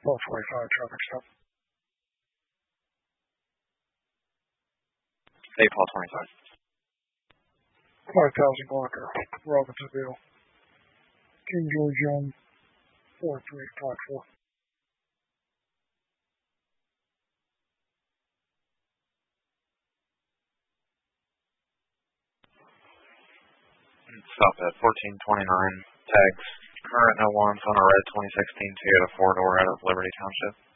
Paul 45 traffic stop. Hey, Paul 25. 5000 blocker, Robbinsville. King George Young, 4354. Stop at 1429. Tags. Current no ones on a red 2016 Toyota 4-door out of Liberty Township.